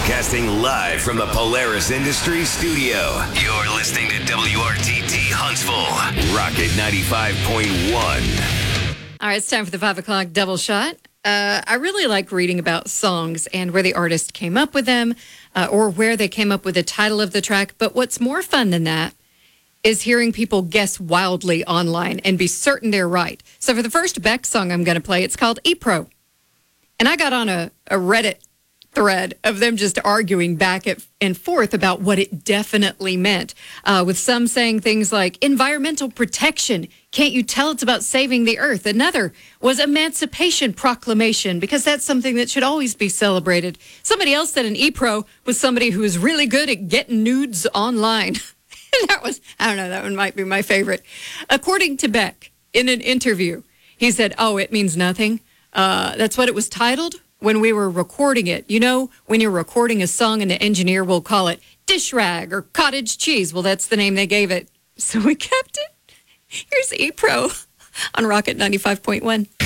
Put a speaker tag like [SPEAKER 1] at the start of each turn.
[SPEAKER 1] Broadcasting live from the Polaris Industries studio. You're listening to WRTT Huntsville, Rocket 95.1.
[SPEAKER 2] All right, it's time for the 5 o'clock double shot. I really like reading about songs and where the artist came up with them or where they came up with the title of the track. But what's more fun than that is hearing people guess wildly online and be certain they're right. So for the first Beck song I'm going to play, it's called E-Pro. And I got on a Reddit thread of them just arguing back and forth about what it definitely meant, with some saying things like environmental protection. Can't you tell it's about saving the earth? Another was Emancipation Proclamation, because that's something that should always be celebrated. Somebody else said an E-Pro was somebody who is really good at getting nudes online. That was, I don't know, that one might be my favorite. According to Beck, in an interview, he said, it means nothing. That's what it was titled when we were recording it. You know, when you're recording a song and the engineer will call it dish rag or cottage cheese. Well, that's the name they gave it. So we kept it. Here's E-Pro on Rocket 95.1.